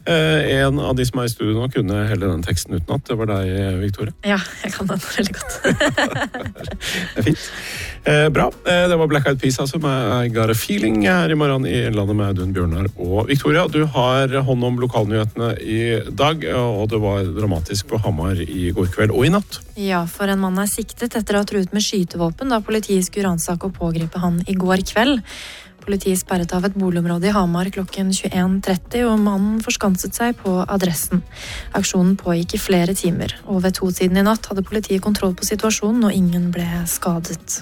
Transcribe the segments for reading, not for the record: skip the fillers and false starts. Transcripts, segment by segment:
En av de som I studio nå kunne hele den teksten utenat. Det var deg, Victoria. Ja, jeg kan den veldig godt. Det fint. Bra. Det var Black Eyed Peas altså, med I Got a Feeling her I morgen I Innlandet med Audun Bjørnar og Victoria. Du har hånd om lokalnyhetene I dag, og det var dramatisk på Hamar I går kveld og I natt. Ja, for en mann siktet etter å ha truet med skytevåpen da politiet skulle ransake og pågripe han I går kveld. Politiet sperret av et boligområde I Hamar klokken 21:30, og mannen forskanset seg på adressen. Aksjonen pågikk I flere timer, og ved 2-tiden I natt hadde politiet kontroll på situasjonen, og ingen ble skadet.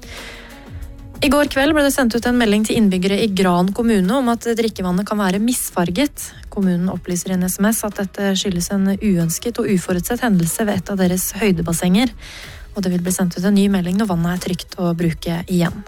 I går kveld ble det sendt ut en melding til innbyggere I Gran kommune om at drikkevannet kan være misfarget. Kommunen opplyser I en SMS at dette skyldes en uønsket og uforutsett hendelse ved et av deres høydebassenger, og det vil bli sendt ut en ny melding når vannet trygt å bruke igjen.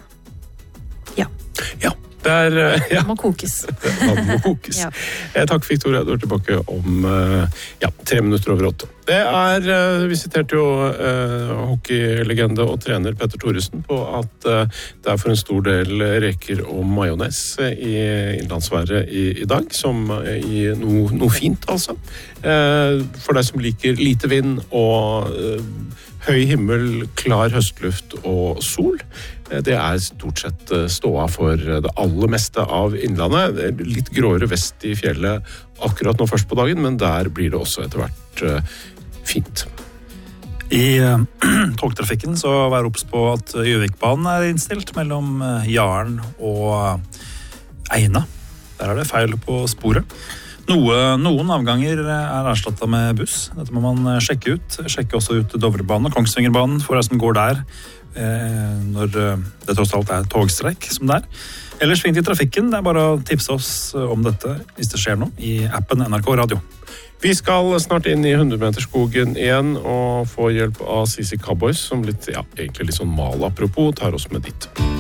Ja, det må kokes. Det må kokes. Ja. Takk, Victoria. Du tilbake om 3 minutter over 8. Vi siterte jo hockeylegende og trener Petter Thoresen på at det for en stor del reker og majones I innlandsværet I dag, som I noe fint, altså. For deg som liker lite vind og høy himmel, klar høstluft og sol. Det stort sett ståa for det aller meste av innlandet. Litt gråere vest I fjellet akkurat nå først på dagen, men der blir det også etter hvert fint. I togtrafikken så var obs på at Gjøvikbanen innstilt mellom Jaren og Eina. Der det feil på sporet. Noen avganger erstattet med buss. Dette må man sjekke ut. Sjekke også ut Dovrebanen og Kongsvingerbanen for deg som går der når det tross alt togstreik som det Ellers fint I trafikken. Det bare å tipse oss om dette hvis det skjer noe I appen NRK Radio. Vi skal snart inn I 100-meterskogen igjen og få hjelp av Sisi Cowboys, som egentlig litt sånn mal apropos tar oss med dit.